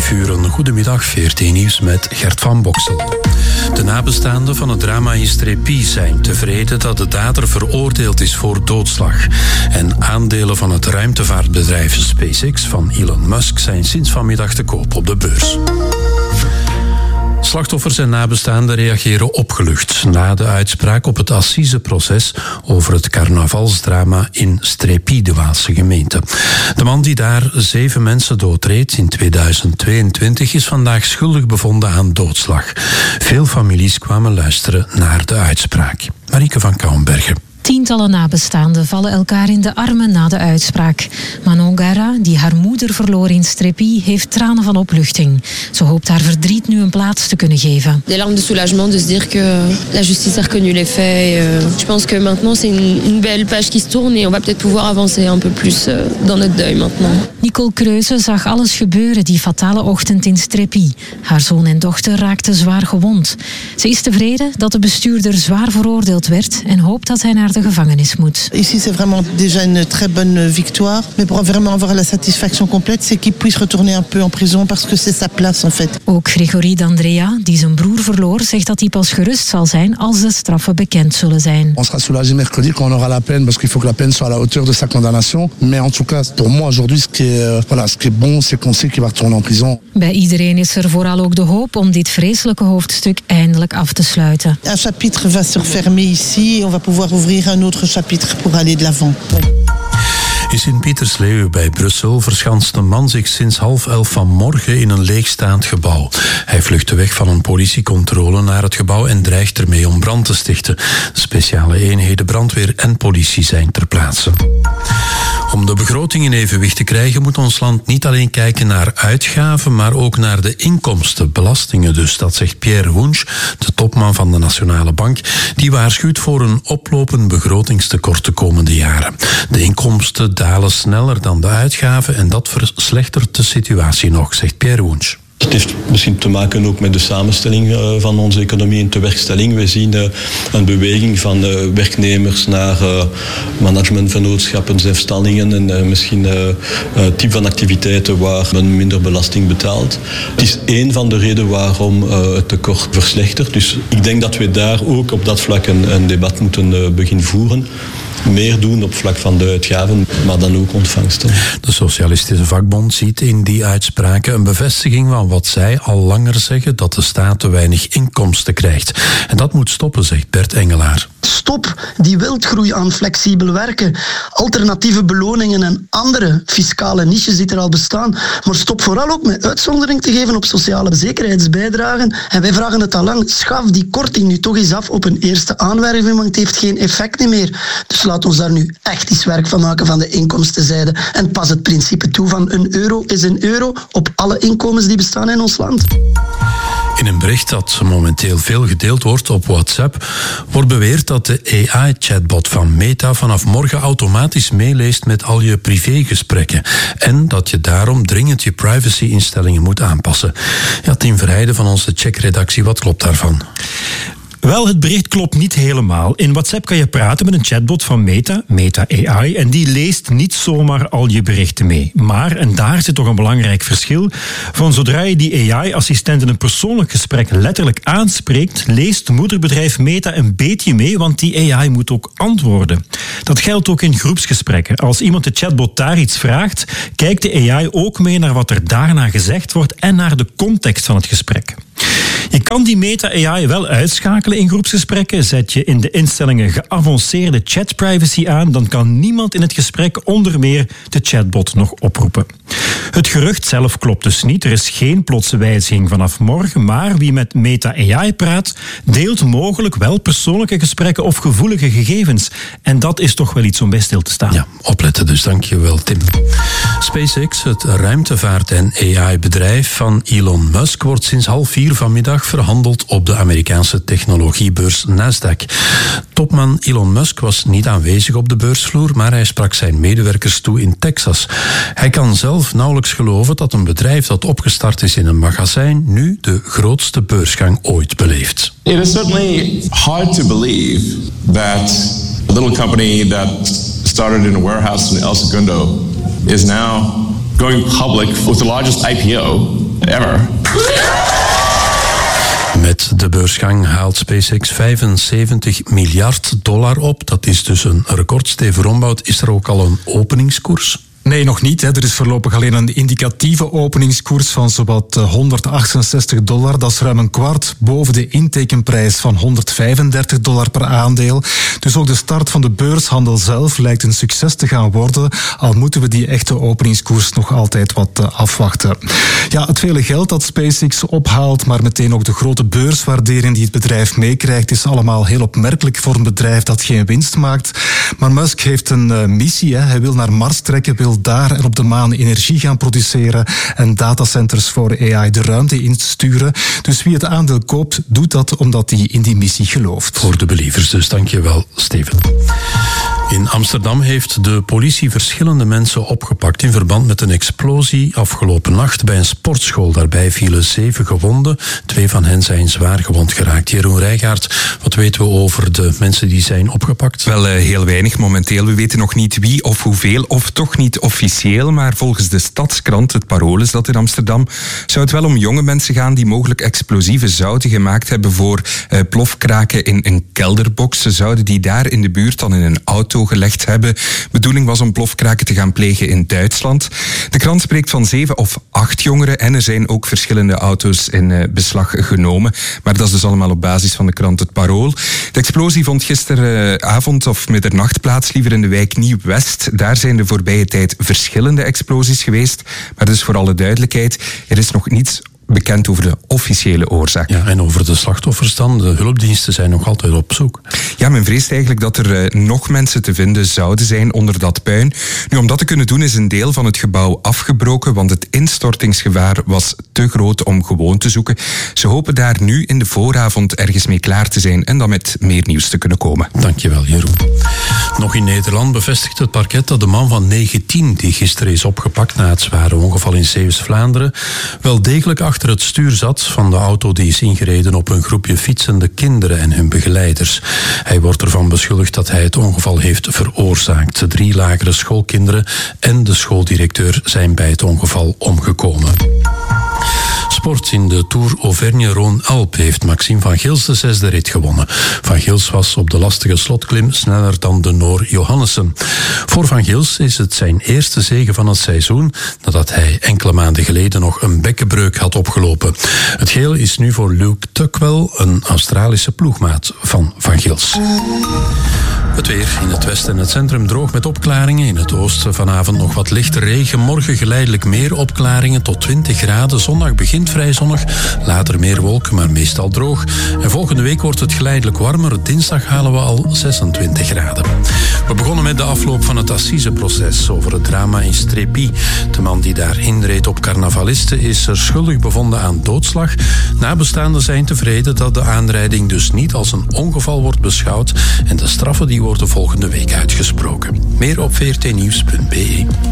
11:00. Een goedemiddag, VRT Nieuws met Gert van Boksel. De nabestaanden van het drama in Strépy zijn tevreden dat de dader veroordeeld is voor doodslag. En aandelen van het ruimtevaartbedrijf SpaceX van Elon Musk zijn sinds vanmiddag te koop op de beurs. Slachtoffers en nabestaanden reageren opgelucht na de uitspraak op het assiseproces over het carnavalsdrama in Strépy, de Waalse gemeente. De man die daar 7 mensen doodreed in 2022 is vandaag schuldig bevonden aan doodslag. Veel families kwamen luisteren naar de uitspraak. Marieke van Kouwenbergen. Tientallen nabestaanden vallen elkaar in de armen na de uitspraak. Manon Gara, die haar moeder verloor in Strépy, heeft tranen van opluchting. Ze hoopt haar verdriet nu een plaats te kunnen geven. Des larmes de soulagement de se dire que la justice a reconnu les faits. Je pense que maintenant c'est une belle page qui se tourne et on va peut-être pouvoir avancer un peu plus dans notre deuil maintenant. Nicole Kreuze zag alles gebeuren die fatale ochtend in Strépy. Haar zoon en dochter raakten zwaar gewond. Ze is tevreden dat de bestuurder zwaar veroordeeld werd en hoopt dat hij naar de gevangenis moet. Ici c'est vraiment déjà une très bonne victoire, mais pour vraiment avoir la satisfaction complète, c'est qu'il puisse retourner un peu en prison parce que c'est sa place en fait. Ook Gregory D'Andrea, die zijn broer verloor, zegt dat hij pas gerust zal zijn als de straffen bekend zullen zijn. On sera soulagé mercredi quand on aura la peine, parce qu'il faut que la peine soit à la hauteur de sa condamnation. Mais en tout cas, pour moi aujourd'hui, ce qui est bon, c'est qu'on sait qu'il va retourner en prison. Bij iedereen is er vooral ook de hoop om dit vreselijke hoofdstuk eindelijk af te sluiten. Un chapitre va se refermer ici et on va pouvoir ouvrir un autre chapitre pour aller de l'avant. In Sint-Pietersleeuwen bij Brussel verschanst een man zich sinds 10:30 vanmorgen in een leegstaand gebouw. Hij vluchtte weg van een politiecontrole naar het gebouw en dreigt ermee om brand te stichten. De speciale eenheden brandweer en politie zijn ter plaatse. Om de begroting in evenwicht te krijgen moet ons land niet alleen kijken naar uitgaven, maar ook naar de inkomsten, belastingen dus. Dat zegt Pierre Wunsch, de topman van de Nationale Bank. Die waarschuwt voor een oplopend begrotingstekort de komende jaren. De inkomsten dalen sneller dan de uitgaven en dat verslechtert de situatie nog, zegt Pierre Wunsch. Het heeft misschien te maken ook met de samenstelling van onze economie en tewerkstelling. We zien een beweging van werknemers naar managementvennootschappen, zelfstandigen en misschien type van activiteiten waar men minder belasting betaalt. Het is één van de redenen waarom het tekort verslechtert. Dus ik denk dat we daar ook op dat vlak een debat moeten beginnen voeren. Meer doen op vlak van de uitgaven, maar dan ook ontvangsten. De Socialistische Vakbond ziet in die uitspraken een bevestiging van wat zij al langer zeggen, dat de staat te weinig inkomsten krijgt. En dat moet stoppen, zegt Bert Engelaar. Stop die wildgroei aan flexibel werken, alternatieve beloningen en andere fiscale niches die er al bestaan. Maar stop vooral ook met uitzondering te geven op sociale zekerheidsbijdragen. En wij vragen het al lang, schaf die korting nu toch eens af op een eerste aanwerving, want het heeft geen effect meer. Dus laat ons daar nu echt iets werk van maken van de inkomstenzijde. En pas het principe toe van €1 is €1 op alle inkomens die bestaan in ons land. In een bericht dat momenteel veel gedeeld wordt op WhatsApp wordt beweerd dat de AI-chatbot van Meta vanaf morgen automatisch meeleest met al je privégesprekken. En dat je daarom dringend je privacy-instellingen moet aanpassen. Ja, Tim Verheijden van onze Check-redactie, wat klopt daarvan? Wel, het bericht klopt niet helemaal. In WhatsApp kan je praten met een chatbot van Meta AI, en die leest niet zomaar al je berichten mee. Maar, en daar zit toch een belangrijk verschil, van zodra je die AI-assistent in een persoonlijk gesprek letterlijk aanspreekt, leest moederbedrijf Meta een beetje mee, want die AI moet ook antwoorden. Dat geldt ook in groepsgesprekken. Als iemand de chatbot daar iets vraagt, kijkt de AI ook mee naar wat er daarna gezegd wordt en naar de context van het gesprek. Je kan die Meta-AI wel uitschakelen in groepsgesprekken. Zet je in de instellingen geavanceerde chatprivacy aan, dan kan niemand in het gesprek onder meer de chatbot nog oproepen. Het gerucht zelf klopt dus niet. Er is geen plotse wijziging vanaf morgen, maar wie met Meta-AI praat, deelt mogelijk wel persoonlijke gesprekken of gevoelige gegevens. En dat is toch wel iets om bij stil te staan. Ja, opletten dus. Dankjewel, Tim. SpaceX, het ruimtevaart- en AI-bedrijf van Elon Musk, wordt sinds 3:30 vanmiddag verhandeld op de Amerikaanse technologiebeurs Nasdaq. Topman Elon Musk was niet aanwezig op de beursvloer, maar hij sprak zijn medewerkers toe in Texas. Hij kan zelf nauwelijks geloven dat een bedrijf dat opgestart is in een magazijn nu de grootste beursgang ooit beleeft. It is certainly hard to believe that a little company that started in a warehouse in El Segundo is now going public with the largest IPO ever. Met de beursgang haalt SpaceX $75 miljard op. Dat is dus een record. Steven Rombout, is er ook al een openingskoers? Nee, nog niet. Er is voorlopig alleen een indicatieve openingskoers van zowat $168. Dat is ruim een kwart boven de intekenprijs van $135 per aandeel. Dus ook de start van de beurshandel zelf lijkt een succes te gaan worden, al moeten we die echte openingskoers nog altijd wat afwachten. Ja, het vele geld dat SpaceX ophaalt, maar meteen ook de grote beurswaardering die het bedrijf meekrijgt, is allemaal heel opmerkelijk voor een bedrijf dat geen winst maakt. Maar Musk heeft een missie. Hij wil naar Mars trekken, wil daar en op de maan energie gaan produceren en datacenters voor AI de ruimte insturen. Dus wie het aandeel koopt, doet dat omdat hij in die missie gelooft. Voor de believers dus, dankjewel Steven. In Amsterdam heeft de politie verschillende mensen opgepakt in verband met een explosie afgelopen nacht bij een sportschool. Daarbij vielen 7 gewonden. 2 van hen zijn zwaar gewond geraakt. Jeroen Rijgaard, wat weten we over de mensen die zijn opgepakt? Wel, heel weinig momenteel. We weten nog niet wie of hoeveel, of toch niet officieel, maar volgens de Stadskrant, het Parool is dat in Amsterdam, zou het wel om jonge mensen gaan die mogelijk explosieve zouten gemaakt hebben voor plofkraken in een kelderbox. Ze zouden die daar in de buurt dan in een auto gelegd hebben. Bedoeling was om plofkraken te gaan plegen in Duitsland. De krant spreekt van 7 of 8 jongeren en er zijn ook verschillende auto's in beslag genomen. Maar dat is dus allemaal op basis van de krant Het Parool. De explosie vond gisteravond of middernacht plaats, liever in de wijk Nieuw-West. Daar zijn de voorbije tijd verschillende explosies geweest. Maar dus voor alle duidelijkheid, er is nog niets bekend over de officiële oorzaak. Ja, en over de slachtoffers dan? De hulpdiensten zijn nog altijd op zoek. Ja, men vreest eigenlijk dat er nog mensen te vinden zouden zijn onder dat puin. Nu, om dat te kunnen doen is een deel van het gebouw afgebroken, want het instortingsgevaar was te groot om gewoon te zoeken. Ze hopen daar nu in de vooravond ergens mee klaar te zijn en dan met meer nieuws te kunnen komen. Dankjewel, Jeroen. Nog in Nederland bevestigt het parket dat de man van 19 die gisteren is opgepakt na het zware ongeval in Zeeuws-Vlaanderen wel degelijk achter het stuur zat van de auto die is ingereden op een groepje fietsende kinderen en hun begeleiders. Hij wordt ervan beschuldigd dat hij het ongeval heeft veroorzaakt. 3 lagere schoolkinderen en de schooldirecteur zijn bij het ongeval omgekomen. Sport in de Tour Auvergne-Rhône-Alpes heeft Maxime van Gils de 6e rit gewonnen. Van Gils was op de lastige slotklim sneller dan de Noor Johannessen. Voor Van Gils is het zijn eerste zege van het seizoen, nadat hij enkele maanden geleden nog een bekkenbreuk had opgelopen. Het geel is nu voor Luke Tuckwell, een Australische ploegmaat van Van Gils. Het weer in het westen en het centrum droog met opklaringen. In het oosten vanavond nog wat lichte regen. Morgen geleidelijk meer opklaringen tot 20 graden. Zondag begint vrij zonnig. Later meer wolken, maar meestal droog. En volgende week wordt het geleidelijk warmer. Dinsdag halen we al 26 graden. We begonnen met de afloop van het assiseproces over het drama in Strépy. De man die daar inreed op carnavalisten is er schuldig bevonden aan doodslag. Nabestaanden zijn tevreden dat de aanrijding dus niet als een ongeval wordt beschouwd en de straffen die worden volgende week uitgesproken. Meer op vrtnieuws.be.